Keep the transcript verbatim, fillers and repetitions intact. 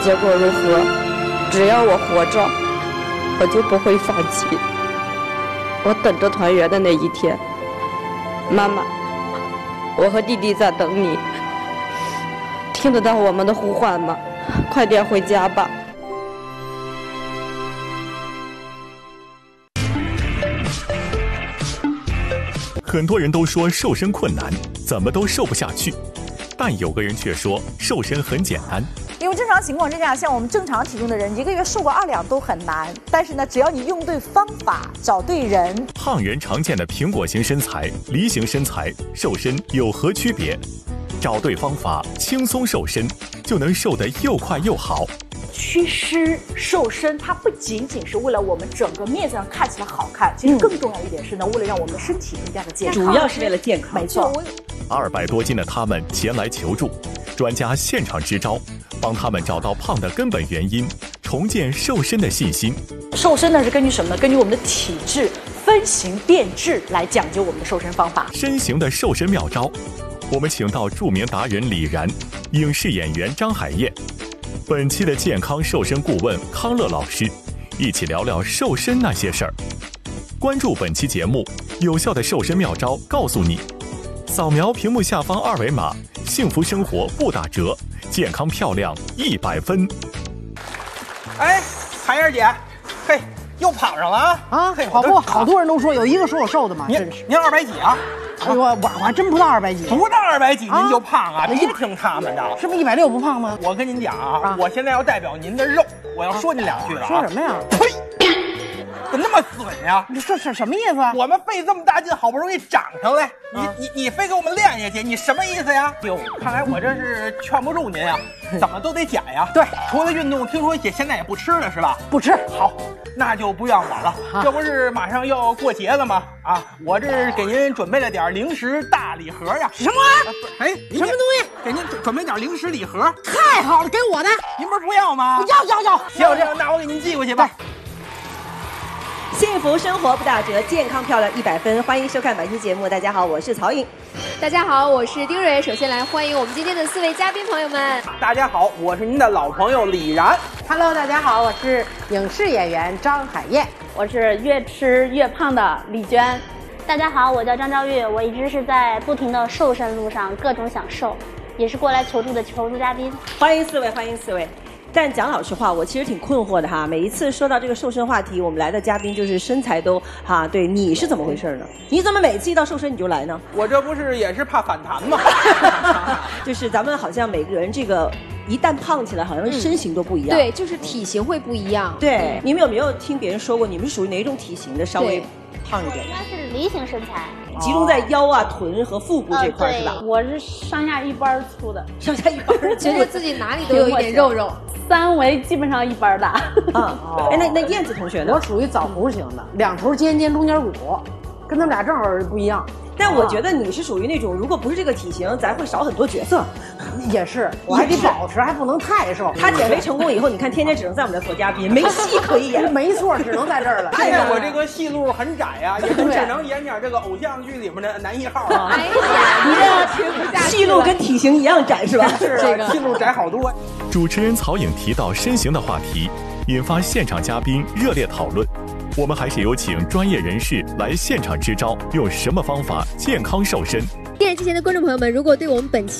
结果如何，只要我活着，我就不会放弃。我等着团圆的那一天。妈妈，我和弟弟在等你，听得到我们的呼唤吗？快点回家吧。 很多人都说瘦身困难，怎么都瘦不下去，但有个人却说瘦身很简单。 因为正常情况之下，像我们正常体重的人，一个月瘦个二两都很难。但是呢，只要你用对方法，找对人。 胖人常见的苹果型身材、梨形身材，瘦身有何区别？找对方法，轻松瘦身，就能瘦得又快又好。 祛湿瘦身，它不仅仅是为了我们整个面子上看起来好看，其实更重要一点是呢，为了让我们的身体更加的健康。 主要是为了健康。 没错。 二百多斤的他们前来求助，专家现场支招，帮他们找到胖的根本原因，重建瘦身的信心。 瘦身呢是根据什么呢？根据我们的体质分型变质来讲究我们的瘦身方法。 身形的瘦身妙招，我们请到著名达人李然、影视演员张海燕。本期的健康瘦身顾问康乐老师，一起聊聊瘦身那些事儿。关注本期节目，有效的瘦身妙招告诉你。扫描屏幕下方二维码，幸福生活不打折，健康漂亮一百分。 哎，海燕姐，嘿，又跑上了啊！ 啊，嘿，跑步，好多人都说有一个说我瘦的嘛， 您真是。 您二百几啊？ 哎呦，我我还真不到二百几， 不到二百几您就胖啊！ 啊别听他们的， 是不是一百六不胖吗？ 我跟您讲啊， 啊我现在要代表您的肉，我要说您两句了啊。 说什么呀？ 呸！怎么那么损呀？ 你说是什么意思啊？ 我们费这么大劲，好不容易长上来，你你你非给我们练下去，你什么意思呀？哟，看来我这是劝不住您呀，怎么都得减呀。 对， 除了运动，听说也现在也不吃了是吧？ 不吃。 好，那就不怨我了。 啊这不是马上要过节了吗？啊，我这是给您准备了点零食大礼盒呀。 什么？ 啊不哎，什什么东西？ 给您准准备点零食礼盒。 太好了，给我的。 您不是不要吗？ 要要要。 行，这样那我给您寄过去吧。 幸福生活不打折，健康漂亮一百分。欢迎收看本期节目。大家好，我是曹颖。 大家好，我是丁蕊。首先来欢迎我们今天的四位嘉宾朋友们。 大家好，我是您的老朋友李然。 Hello， 大家好，我是影视演员张海燕。 我是越吃越胖的李娟。 大家好，我叫张昭玉，我一直是在不停的瘦身路上，各种想瘦，也是过来求助的求助嘉宾。 欢迎四位，欢迎四位。但讲老实话，我其实挺困惑的哈。每一次说到这个瘦身话题，我们来的嘉宾就是身材都哈，对，你是怎么回事呢？你怎么每次一到瘦身你就来呢？ 我这不是也是怕反弹吗？ 就是咱们好像每个人这个一旦胖起来，好像身形都不一样。 对，就是体型会不一样。 对，你们有没有听别人说过，你们是属于哪种体型的？稍微胖一点？ 应该是梨形身材， 集中在腰啊、臀和腹部这块、 呃、 是吧？ 我是上下一般粗的， 上下一般， 觉得自己哪里都有一点肉肉。 三围基本上一般大。 啊，哎，那那燕子同学呢？ 我属于枣核型的，两头尖尖，中间鼓，跟他们俩正好不一样。 但我觉得你是属于那种，如果不是这个体型，咱会少很多角色。 也是，我还得保持，还不能太瘦。 他减肥成功以后，你看天天只能在我们这做嘉宾，没戏可以演。 没错，只能在这儿了。 现在我这个戏路很窄呀、啊，也只能演点这个偶像剧里面的男一号啊。 哎呀，你这听不下去。 戏路跟体型一样窄是吧？ 是这个戏路窄好多。 主持人曹颖提到身形的话题，引发现场嘉宾热烈讨论。我们还是有请专业人士来现场支招，用什么方法健康瘦身？ 电视机前的观众朋友们，如果对我们本期